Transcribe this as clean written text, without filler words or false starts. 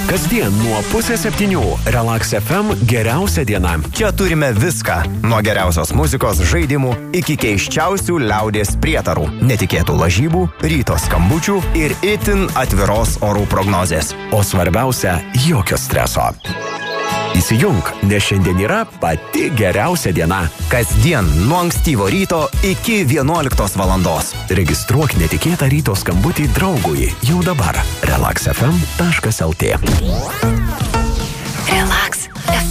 Kasdien nuo 6:30 Relax FM geriausia diena. Čia turime viską. Nuo geriausios muzikos, žaidimų iki keiščiausių liaudies prietarų, netikėtų lažybų, ryto skambučių ir itin atviros orų prognozės. O svarbiausia, jokio streso. Įsijunk, nes šiandien yra pati geriausia diena. Kasdien nuo ankstyvo ryto iki 11 valandos. Registruok netikėtą ryto skambutį draugui jau dabar. relaxfm.lt